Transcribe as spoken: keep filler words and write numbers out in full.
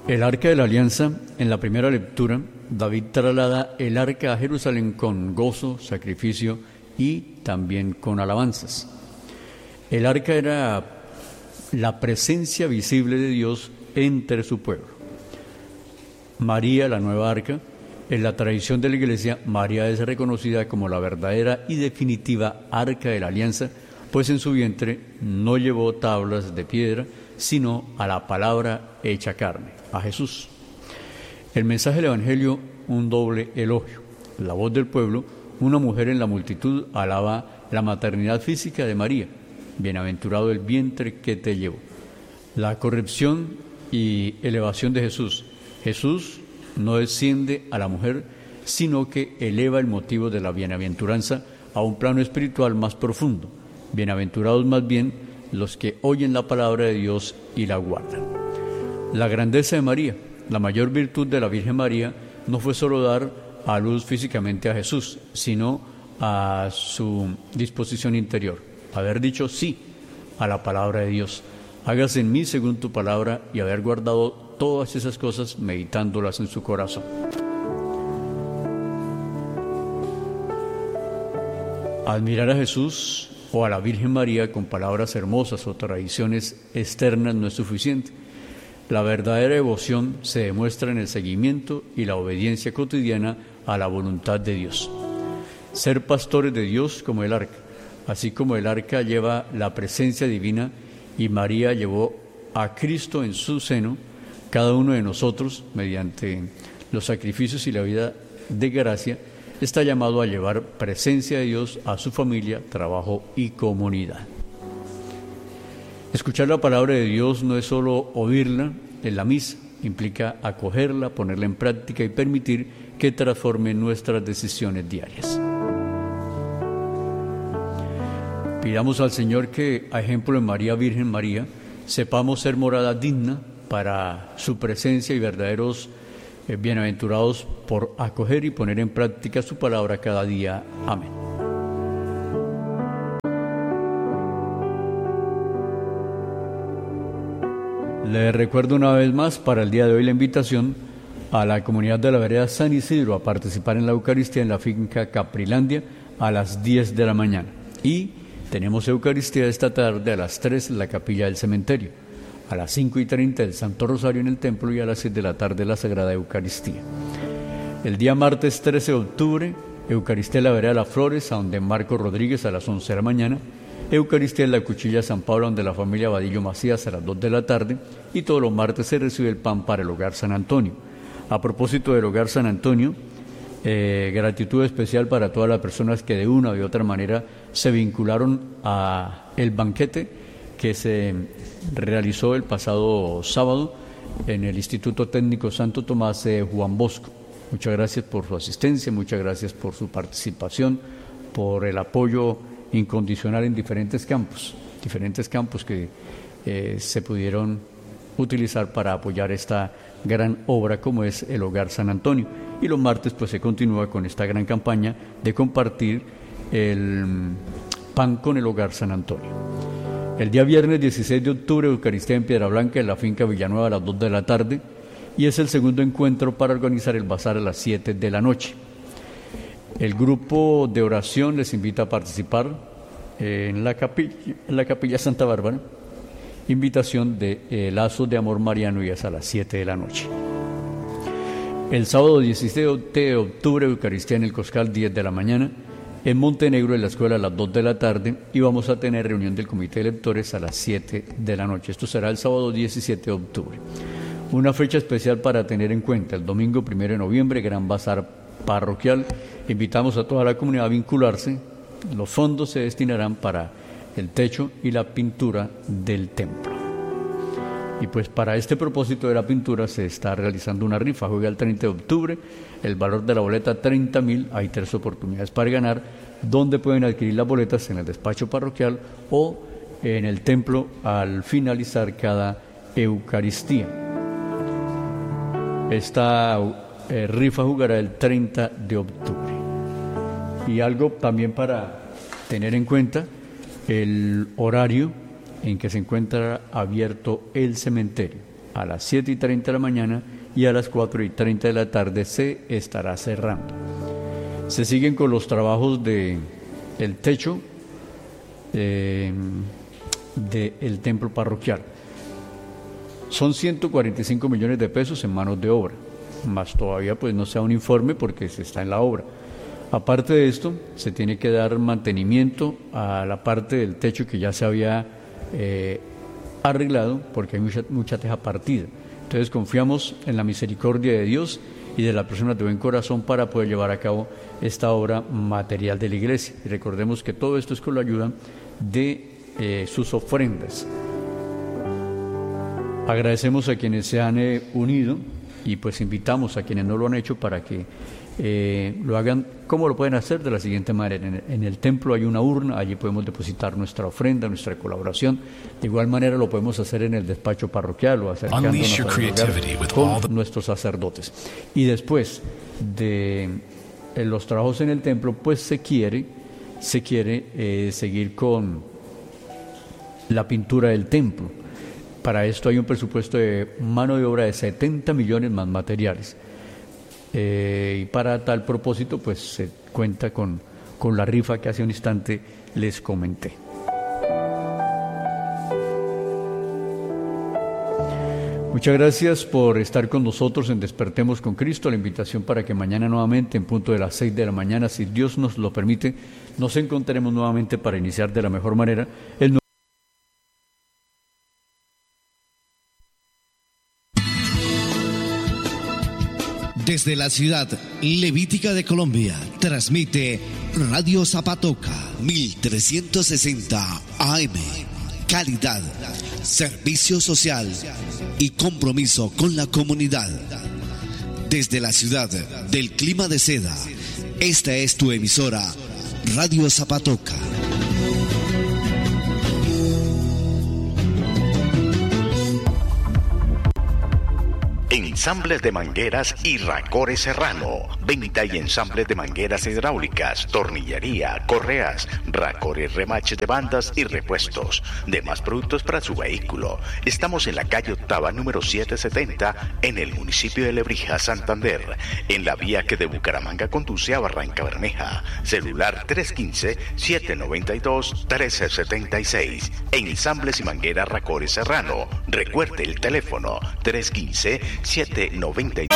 El Arca de la Alianza, en la primera lectura, David traslada el arca a Jerusalén con gozo, sacrificio y también con alabanzas. El arca era la presencia visible de Dios entre su pueblo. María, la nueva arca, en la tradición de la Iglesia, María es reconocida como la verdadera y definitiva arca de la alianza, pues en su vientre no llevó tablas de piedra, sino a la palabra hecha carne, a Jesús. El mensaje del Evangelio, un doble elogio. La voz del pueblo, una mujer en la multitud alaba la maternidad física de María. Bienaventurado el vientre que te llevó. La corrección y elevación de Jesús. Jesús no desciende a la mujer, sino que eleva el motivo de la bienaventuranza a un plano espiritual más profundo. Bienaventurados más bien los que oyen la palabra de Dios y la guardan. La grandeza de María, la mayor virtud de la Virgen María, no fue solo dar a luz físicamente a Jesús, sino a su disposición interior. Haber dicho sí a la palabra de Dios. Hágase en mí según tu palabra, y haber guardado todas esas cosas meditándolas en su corazón. Admirar a Jesús o a la Virgen María con palabras hermosas o tradiciones externas no es suficiente. La verdadera devoción se demuestra en el seguimiento y la obediencia cotidiana a la voluntad de Dios. Ser pastores de Dios como el arca, así como el arca lleva la presencia divina y María llevó a Cristo en su seno, cada uno de nosotros, mediante los sacrificios y la vida de gracia, está llamado a llevar presencia de Dios a su familia, trabajo y comunidad. Escuchar la palabra de Dios no es solo oírla en la misa, implica acogerla, ponerla en práctica y permitir que transforme nuestras decisiones diarias. Pidamos al Señor que, a ejemplo de María Virgen María, sepamos ser morada digna para su presencia y verdaderos eh, bienaventurados por acoger y poner en práctica su palabra cada día. Amén. Les recuerdo una vez más para el día de hoy la invitación a la comunidad de la vereda San Isidro a participar en la Eucaristía en la finca Caprilandia a las diez de la mañana. Y tenemos Eucaristía esta tarde a las tres en la capilla del cementerio, a las cinco y treinta el Santo Rosario en el templo y a las seis de la tarde la Sagrada Eucaristía. El día martes trece de octubre, Eucaristía en la vereda Las Flores, a donde Marco Rodríguez a las once de la mañana, Eucaristía en la Cuchilla San Pablo, donde la familia Vadillo Macías a las dos de la tarde, y todos los martes se recibe el pan para el Hogar San Antonio. A propósito del Hogar San Antonio, eh, gratitud especial para todas las personas que de una u otra manera se vincularon a el banquete que se realizó el pasado sábado en el Instituto Técnico Santo Tomás de Juan Bosco. Muchas gracias por su asistencia, muchas gracias por su participación, por el apoyo incondicional en diferentes campos, diferentes campos que eh, se pudieron utilizar para apoyar esta gran obra como es el Hogar San Antonio. Y los martes pues se continúa con esta gran campaña de compartir el pan con el Hogar San Antonio. El día viernes dieciséis de octubre, Eucaristía en Piedra Blanca en la finca Villanueva a las dos de la tarde, y es el segundo encuentro para organizar el bazar a las siete de la noche. El grupo de oración les invita a participar en la capilla, en la capilla Santa Bárbara. Invitación de eh, Lazos de Amor Mariano y es a las siete de la noche. El sábado dieciséis de octubre, Eucaristía en el Coscal, diez de la mañana. En Montenegro, en la escuela, a las dos de la tarde. Y vamos a tener reunión del Comité de Lectores a las siete de la noche. Esto será el sábado diecisiete de octubre. Una fecha especial para tener en cuenta, el domingo primero de noviembre, Gran Bazar Parroquial. Invitamos a toda la comunidad a vincularse. Los fondos se destinarán para el techo y la pintura del templo. Y pues para este propósito de la pintura se está realizando una rifa. Juega el treinta de octubre, el valor de la boleta treinta mil, hay tres oportunidades para ganar, donde pueden adquirir las boletas en el despacho parroquial o en el templo al finalizar cada Eucaristía. Esta eh, rifa jugará el treinta de octubre. Y algo también para tener en cuenta, el horario en que se encuentra abierto el cementerio. a las siete y treinta de la mañana y a las cuatro y treinta de la tarde se estará cerrando. Se siguen con los trabajos de el techo eh, del templo parroquial. Son ciento cuarenta y cinco millones de pesos en manos de obra, más todavía pues no sea un informe porque se está en la obra. Aparte de esto, se tiene que dar mantenimiento a la parte del techo que ya se había eh, arreglado porque hay mucha, mucha teja partida. Entonces confiamos en la misericordia de Dios y de las personas de buen corazón para poder llevar a cabo esta obra material de la iglesia. Y recordemos que todo esto es con la ayuda de eh, sus ofrendas. Agradecemos a quienes se han eh, unido y pues invitamos a quienes no lo han hecho para que eh, lo hagan. ¿Cómo lo pueden hacer? De la siguiente manera: en el, en el templo hay una urna, allí podemos depositar nuestra ofrenda, nuestra colaboración. De igual manera lo podemos hacer en el despacho parroquial o acercándonos a dialogar con nuestros sacerdotes. Y después de eh, los trabajos en el templo, pues se quiere, se quiere eh, seguir con la pintura del templo. Para esto hay un presupuesto de mano de obra de setenta millones más materiales. Eh, y para tal propósito, pues se cuenta con, con la rifa que hace un instante les comenté. Muchas gracias por estar con nosotros en Despertemos con Cristo. La invitación para que mañana nuevamente, en punto de las seis de la mañana, si Dios nos lo permite, nos encontraremos nuevamente para iniciar de la mejor manera el Desde la ciudad levítica de Colombia, transmite Radio Zapatoca mil trescientos sesenta A M. Calidad, servicio social y compromiso con la comunidad. Desde la ciudad del clima de seda, esta es tu emisora, Radio Zapatoca. Ensambles de mangueras y Racore Serrano. Venta y ensambles de mangueras hidráulicas, tornillería, correas, Racore, remaches de bandas y repuestos. Demás productos para su vehículo. Estamos en la calle Octava, número setecientos setenta, en el municipio de Lebrija, Santander, en la vía que de Bucaramanga conduce a Barranca Bermeja. Celular tres uno cinco, siete nueve dos, uno tres siete seis. Ensambles y mangueras Racore Serrano. Recuerde el teléfono tres uno cinco, siete nueve dos.